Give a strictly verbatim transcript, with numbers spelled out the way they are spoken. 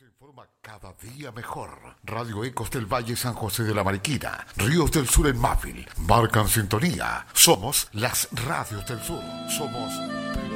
se informa cada día mejor. Radio Ecos del Valle San José de la Mariquina, Ríos del Sur en Mávil, marcan sintonía. Somos las radios del sur. Somos